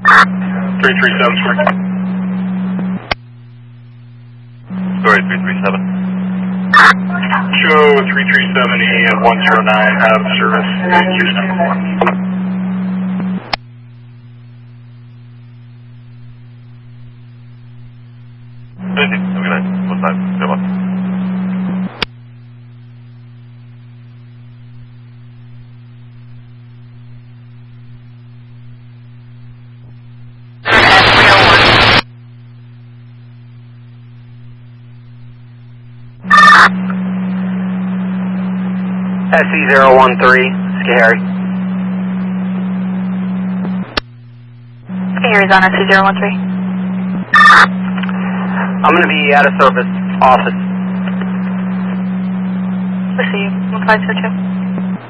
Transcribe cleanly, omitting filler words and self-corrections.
337, sorry. Sorry, 337. Show 337E at 109 out of service in Houston. What's that? Come on. SC013, Harry. Harry's on SC013. I'm going to be out of service office. I see you. 1502.